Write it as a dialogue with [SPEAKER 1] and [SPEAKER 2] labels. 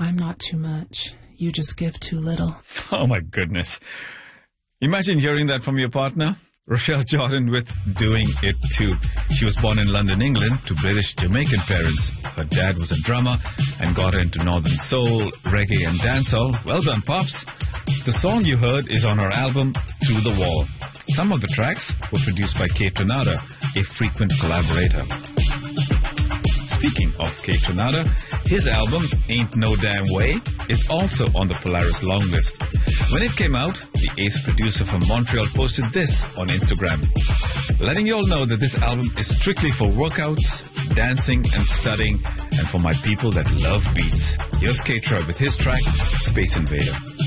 [SPEAKER 1] I'm not too much. You just give too little.
[SPEAKER 2] Oh, my goodness. Imagine hearing that from your partner. Rochelle Jordan with Doing It Too. She was born in London, England, to British Jamaican parents. Her dad was a drummer and got her into northern soul, reggae and dancehall. Well done, Pops. The song you heard is on her album, Through the Wall. Some of the tracks were produced by Kate Renata, a frequent collaborator. Speaking of Kate Renata, his album, Ain't No Damn Way, is also on the Polaris long list. When it came out, the ace producer from Montreal posted this on Instagram, letting you all know that this album is strictly for workouts, dancing and studying, and for my people that love beats. Here's Kate Roy with his track, Space Invader.